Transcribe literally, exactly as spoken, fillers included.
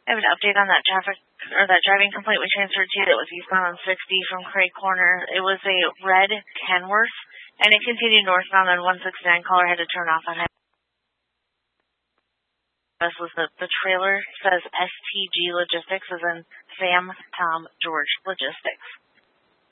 I have an update on that traffic or that driving complaint we transferred to you that was eastbound on sixty from Craig Corner. It was a red Kenworth, and it continued northbound on one sixty-nine. Caller had to turn off on it. This was the, the trailer says S T G Logistics, as in Sam, Tom, George Logistics.